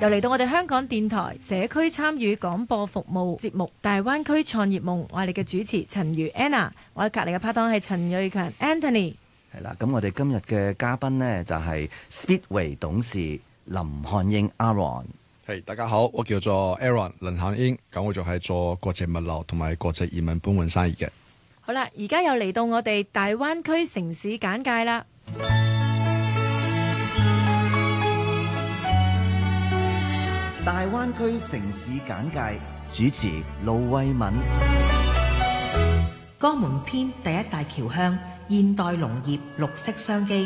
又嚟到我哋香港電台社區參與廣播服務節目《大灣區創業夢》，我係你嘅主持陳如 Anna， 我喺隔離嘅拍檔係陳瑞強 Anthony。 係啦，咁我哋今日嘅嘉賓呢，就係 Speedway 董事林漢英 Aaron。 大家好，我叫做 Aaron 林漢英，咁我就係做國際物流同埋國際移民搬運生意嘅。 好啦，而家又嚟到我哋大灣區城市簡介啦。 大灣區城市簡介主持盧慧敏。 江門篇第一大僑鄉，現代農業綠色商機。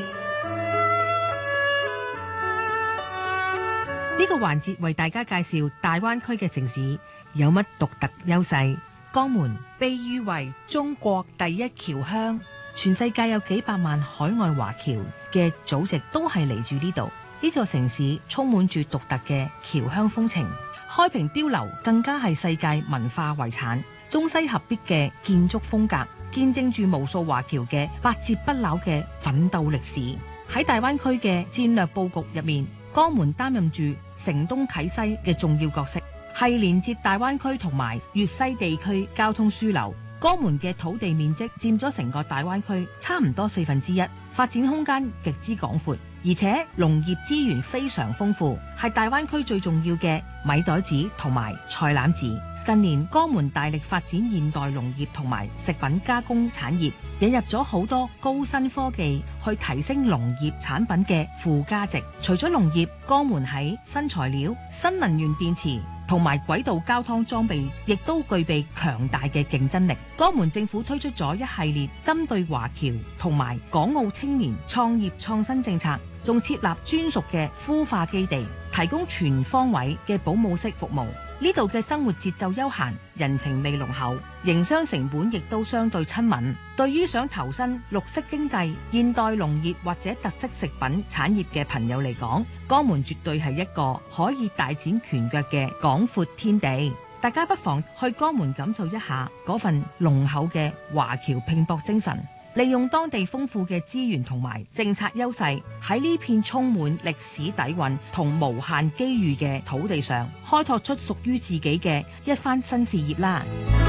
呢個環節為大家介紹大灣區嘅城市有乜獨特優勢。江門被譽為中國第一僑鄉，全世界有幾百萬海外華僑嘅祖籍都係嚟住呢度。呢座城市充滿住獨特嘅僑鄉風情，開平碉樓更加係世界文化遺產，中西合璧嘅建築風格，見證住無數華僑嘅百折不撓嘅奮鬥歷史。喺大灣區嘅戰略佈局入面，江門擔任住承東啟西嘅重要角色，係連接大灣區同埋粵西地區交通樞紐。江門嘅土地面積佔咗成個大灣區差唔多1/4，發展空間極之廣闊，而且農業資源非常豐富，係大灣區最重要嘅米袋子同埋菜籃子。近年江門大力發展現代農業同埋食品加工產業，引入咗好多高新科技去提升農業產品嘅附加值。除咗農業，江門喺新材料、新能源電池同埋軌道交通裝備亦都具備強大嘅競爭力。江門政府推出咗一系列針對華僑同埋港澳青年創業創新政策，仲設立專屬嘅孵化基地，提供全方位嘅保姆式服務。呢度嘅生活節奏悠閒，人情味濃厚，營商成本亦都相對親民。對於想投身綠色經濟、現代農業或者特色食品產業嘅朋友嚟講，江門絕對係一個可以大展拳腳嘅廣闊天地。大家不妨去江門感受一下嗰份濃厚嘅華僑拼搏精神。利用當地豐富嘅資源同埋政策優勢，喺呢片充滿歷史底蘊同無限機遇嘅土地上，開拓出屬於自己嘅一番新事業啦。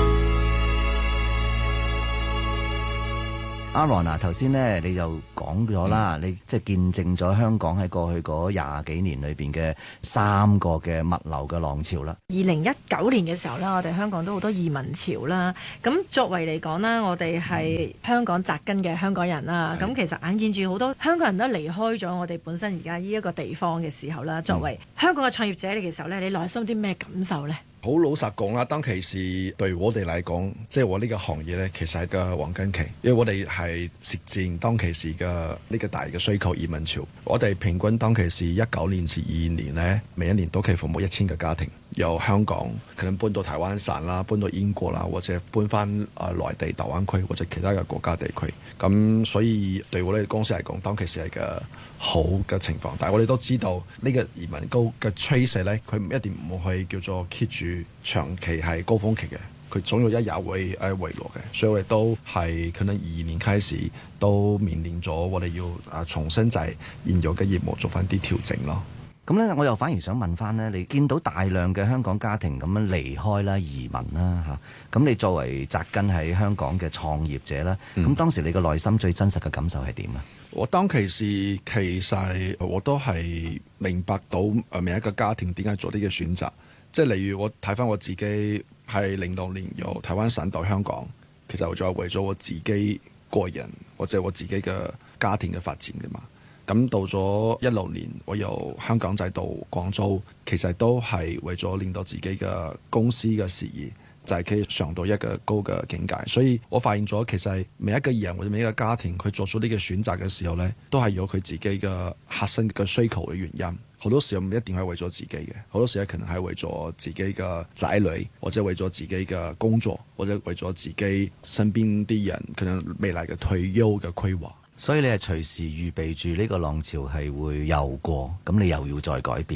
Aaron 啊，頭先咧你就講咗啦，你即係見證咗香港喺過去嗰20幾年裏邊嘅3個嘅物流嘅浪潮啦。 2019年嘅時候啦，我哋香港都好多移民潮啦。咁作為嚟講啦，我哋係香港扎根嘅香港人啦。咁其實眼見住好多香港人都離開咗我哋本身而家呢一個地方嘅時候啦，作為香港嘅創業者嚟嘅時候咧，你內心有啲咩感受呢？ 好老實講啦，當其時對我哋嚟講，即係我呢個行業呢，其實係個黃金期，因為我哋係實踐當其時嘅呢個大嘅需求移民潮。我哋平均當其時19年至22年呢，每一年都可以服務1000個家庭，由香港可能搬到台灣省啦，搬到英國啦，或者搬翻內地大灣區或者其他嘅國家地區。咁所以對我哋公司嚟講，當其時係個好嘅情況。但係我哋都知道呢個移民高嘅趨勢呢，佢唔一定唔會去叫做 keep 住長期係高峰期嘅，佢總有一日會回落嘅。所以我哋都係可能22年開始都面臨咗我哋要重新就係現有嘅業務做翻啲調整咯。 咁咧，我又反而想問翻咧，你見到大量嘅香港家庭咁樣離開啦、移民啦嚇，咁你作為扎根喺香港嘅創業者啦，咁當時你個內心最真實嘅感受係點啊？ 我當其時其實我都係明白到每一個家庭點解做呢個選擇，即係例如我睇翻我自己係06年由台灣省到香港，其實我就係為咗我自己個人或者我自己嘅家庭嘅發展嘅嘛。咁到咗16年，我由香港仔到廣州，其實都係為咗令到自己嘅公司嘅事業就係可以上到一個高嘅境界。所以我發現咗，其實每一個人或者每一個家庭，佢做出呢個選擇嘅時候呢，都係有佢自己嘅核心嘅需求嘅原因。好多時候唔一定係為咗自己嘅，好多時候可能係為咗自己嘅仔女，或者為咗自己嘅工作，或者為咗自己身邊啲人可能未來嘅退休嘅規劃。 所以你係隨時預備住呢個浪潮係會又過，咁你又要再改變。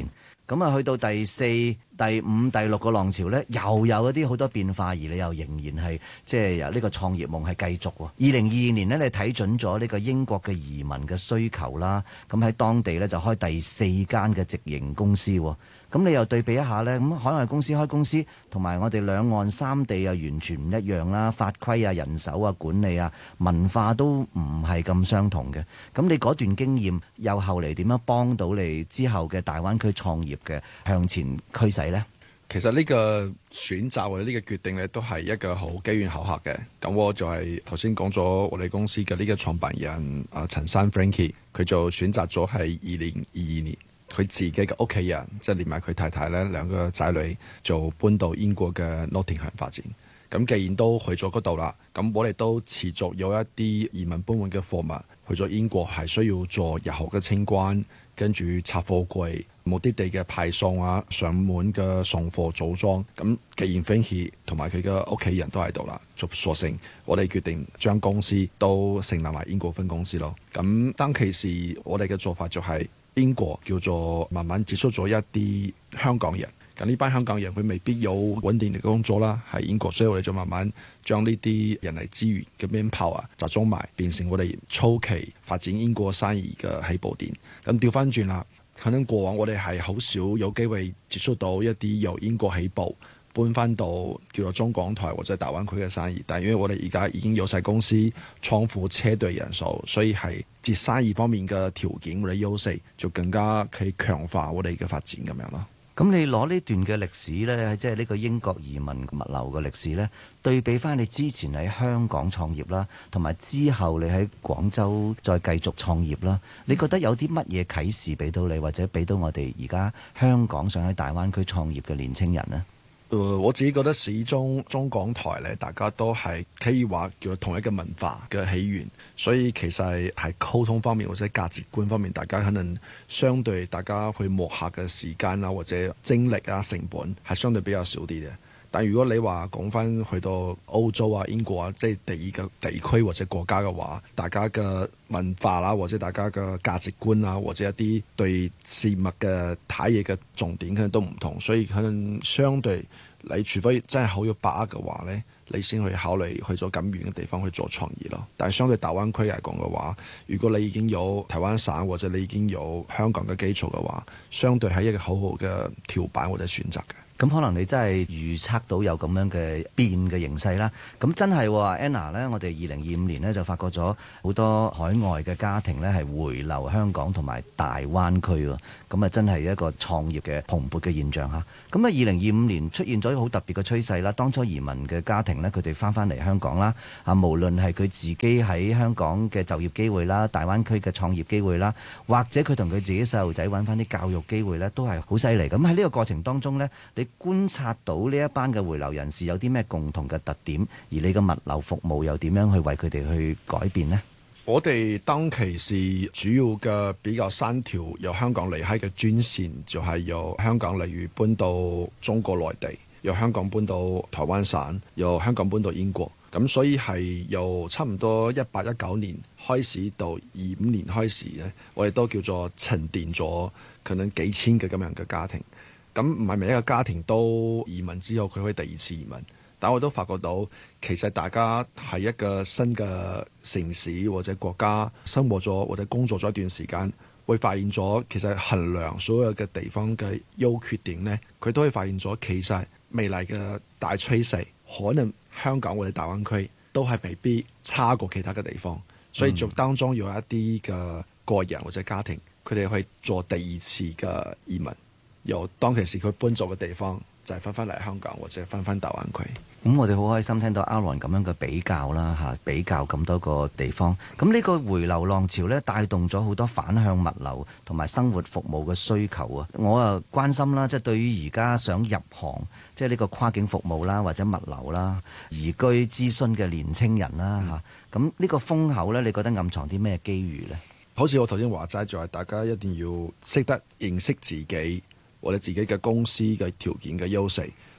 咁啊，去到第4、第5、第6個浪潮呢，又有一啲好多變化，而你又仍然係即係由呢個創業夢係繼續喎。2022年呢，你睇準咗呢個英國嘅移民嘅需求啦，咁喺當地呢，就開第4間嘅直營公司喎。咁你又對比一下呢，咁海外公司開公司同埋我哋兩岸三地又完全唔一樣啦，法規啊、人手啊、管理啊、文化都唔係咁相同嘅。咁你嗰段經驗又後嚟點樣幫到你之後嘅大灣區創業嘅向前驅駛呢？ 其實呢個選擇或者呢個決定咧，都係一個好機緣巧合嘅。咁我就係頭先講咗我哋公司嘅呢個創辦人陳生 Frankie， 佢就選擇咗係2022年。佢自己嘅屋企人，即係連埋佢太太咧，2個仔女就搬到英國嘅 Nottingham 發展。咁既然都去咗嗰度啦，咁我哋都持續有一啲移民搬運嘅貨物去咗英國，係需要做日後嘅清關，跟住拆貨櫃、目的地嘅派送啊、上門嘅送貨組裝。咁既然 Frankie 同埋佢嘅屋企人都喺度啦，就索性我哋決定將公司都成立埋英國分公司咯。咁當其時我哋嘅做法就係英國叫做慢慢接觸咗一啲香港人，咁呢班香港人佢未必有穩定嘅工作啦，喺英國，所以我哋就慢慢將呢啲人力資源嘅 manpower 集中埋，變成我哋初期發展英國生意嘅起步點。咁調翻轉啦，可能過往我哋係好少有機會接觸到一啲由英國起步搬翻到叫做中港台或者大灣區嘅生意，但係因為我哋而家已經有晒公司、倉庫、車隊人數，所以係接生意方面嘅條件或者優勢就更加可以強化我哋嘅發展咁樣咯。 咁你攞呢段嘅歷史呢，即係呢個英國移民物流嘅歷史呢，對比翻你之前喺香港創業啦，同埋之後你喺廣州再繼續創業啦，你覺得有啲乜嘢啟示俾到你，或者俾到我哋而家香港想喺大灣區創業嘅年青人呢？ 我自己覺得始終中港台咧，大家都係可以話叫同一個文化嘅起源，所以其實係溝通方面或者價值觀方面，大家可能相對大家去磨合嘅時間啊，或者精力啊、成本係相對比較少啲嘅。但如果你話講翻去到歐洲啊、英國啊，即係第二個地區或者國家嘅話，大家嘅文化啦，或者大家嘅價值觀啊，或者一啲對事物嘅睇嘢嘅重點可能都唔同，所以可能相對你除非真係好有把握嘅話咧，你先去考慮去咗咁遠嘅地方去做創業咯。但係相對大灣區嚟講嘅話，如果你已經有台灣省或者你已經有香港嘅基礎嘅話，相對係一個好好嘅跳板或者選擇嘅。 咁可能你真係預測到有咁樣嘅變嘅形勢啦。咁真係Anna 呢，我哋2025年呢就發覺咗好多海外嘅家庭呢係回流香港同埋大灣區喎。咁啊真係一個創業嘅蓬勃嘅現象嚇。咁啊2025年出現咗好特別嘅趨勢啦。當初移民嘅家庭呢，佢哋翻嚟香港啦，啊無論係佢自己喺香港嘅就業機會啦、大灣區嘅創業機會啦，或者佢同佢自己細路仔揾翻啲教育機會呢，都係好犀利。咁喺呢個過程當中呢，你觀察到呢一班嘅回流人士有啲咩共同嘅特點，而你嘅物流服務又點樣去為佢哋去改變呢？ 我哋當其時主要嘅比較3條由香港離開嘅專線，就係由香港例如搬到中國內地，由香港搬到台灣省，由香港搬到英國。咁所以係由差唔多18、19年開始到25年開始咧，我哋都叫做沉澱咗可能幾千嘅咁樣嘅家庭。咁唔係每一個家庭都移民之後佢可以第2次移民，但我都發覺到其實大家喺一個新嘅城市或者國家生活咗或者工作咗一段時間，會發現咗其實衡量所有嘅地方嘅優缺點呢，佢都會發現咗其實未來嘅大趨勢可能香港或者大灣區都係未必差過其他嘅地方，所以就當中有一啲嘅個人或者家庭，佢哋去做第2次嘅移民。由當其時佢搬咗嘅地方，就係翻嚟香港或者翻大灣區。 咁我哋好開心聽到 Aaron 咁樣嘅比較啦嚇，比較咁多個地方。咁呢個回流浪潮呢，帶動咗好多反向物流同埋生活服務嘅需求啊！我啊關心啦，即係對於而家想入行即係呢個跨境服務啦，或者物流啦、移居諮詢嘅年青人啦嚇，咁呢個風口呢，你覺得暗藏啲咩機遇呢？ 好似我頭先話齋，就係大家一定要識得認識自己，或者自己嘅公司嘅條件嘅優勢，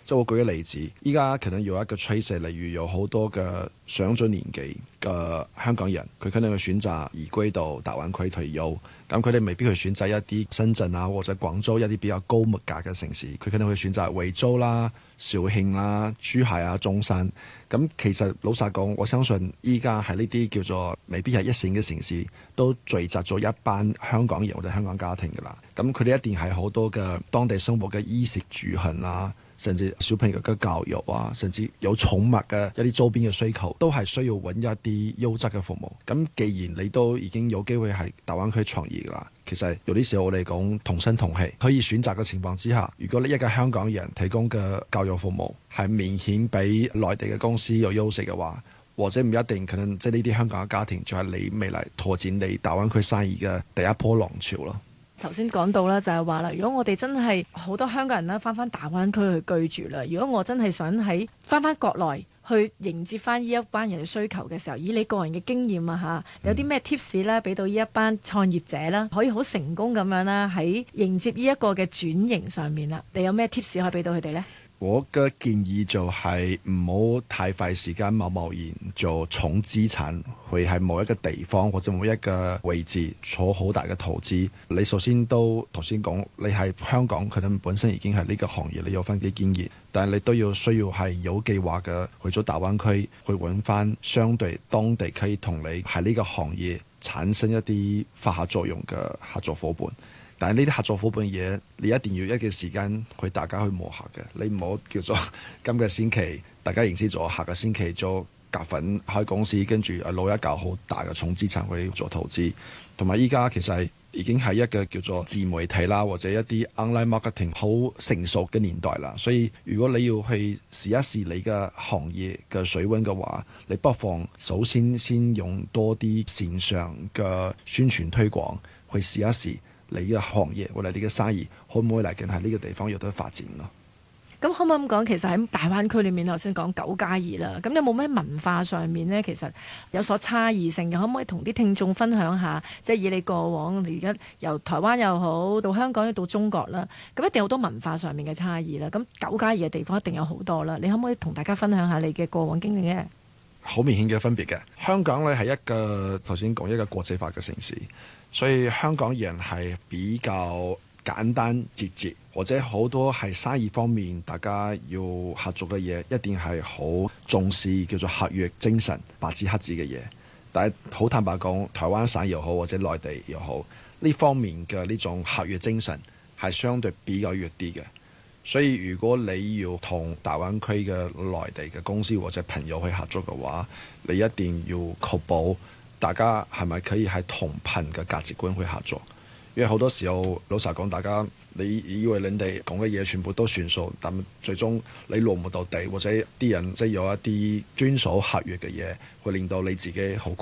即係我舉個例子，依家可能有一個趨勢，例如有好多嘅上咗年紀嘅香港人，佢可能會選擇移居到大灣區退休。咁佢哋未必去選擇一啲深圳啊或者廣州一啲比較高物價嘅城市，佢可能會選擇惠州啦、肇慶啦、珠海啊、中山。咁其實老實講，我相信依家喺呢啲叫做未必係一線嘅城市，都聚集咗一班香港人或者香港家庭㗎啦。咁佢哋一定係好多嘅當地生活嘅衣食住行啊，甚至小朋友嘅教育啊，甚至有寵物嘅一啲周邊嘅需求，都係需要揾一啲優質嘅服務。咁既然你都已經有機會喺大灣區創業啦，其實有啲時候我哋講同聲同氣，可以選擇嘅情況之下，如果你一個香港人提供嘅教育服務係明顯比內地嘅公司有優勢嘅話，或者唔一定可能即係呢啲香港嘅家庭就係你未來拓展你大灣區生意嘅第一波浪潮咯。 頭先講到啦，就係話啦，如果我哋真係好多香港人啦，翻大灣區去居住啦，如果我真係想喺翻國內去迎接翻呢一班人嘅需求嘅時候，以你個人嘅經驗啊嚇，有啲咩 tips 咧俾到呢一班創業者啦，可以好成功咁樣啦喺迎接呢一個嘅轉型上面啦，你有咩 tips 可以俾到佢哋呢？ 我嘅建議就係唔好太費時間貿然做重資產，去喺某一個地方或者某一個位置做好大嘅投資。你首先都頭先講，你喺香港可能本身已經係呢個行業，你有翻啲經驗，但係你都需要係有計劃嘅去咗大灣區，去揾翻相對當地可以同你喺呢個行業產生一啲發酵作用嘅合作伙伴。但係呢啲合作伙伴嘢，你一定要一個時間去大家去磨合嘅。你唔好叫做今個星期大家認識咗，下個星期做夾份開公司，跟住攞一嚿好大嘅重資產去做投資。同埋依家其實已經係一個叫做自媒體啦，或者一啲 online marketing 好成熟嘅年代啦。所以如果你要去試一試你嘅行業嘅水溫嘅話，你不妨首先用多啲線上嘅宣傳推廣去試一試。你嘅行業或者你嘅生意可唔可以嚟緊喺呢個地方有得發展咯？ 咁可唔可以咁講？其實喺大灣區裏面，頭先講9+2啦，咁有冇咩文化上面呢？其實有所差異性嘅，可唔可以同啲聽眾分享下？即係以你過往而家由台灣又好到香港到中國啦，咁一定有好多文化上面嘅差異啦。咁9+2嘅地方一定有好多啦。你可唔可以同大家分享下你嘅過往經歷呢？ 好明顯嘅分別嘅，香港咧係一個頭先講一個國際化嘅城市。所以香港人係比較簡單節節，或者好多係生意方面大家要合作嘅嘢，一定係好重視叫做合約精神、白紙黑字嘅嘢。但係好坦白講，台灣省又好或者內地又好，呢方面嘅呢種合約精神係相對比較弱啲嘅。所以如果你要同大灣區嘅內地嘅公司或者朋友去合作嘅話，你一定要確保大家係咪可以喺同頻嘅價值觀去合作？因為好多時候老實講，大家你以為人哋講嘅嘢全部都算數，但最終你落唔到地，或者啲人即係有一啲遵守合約嘅嘢，會令到你自己好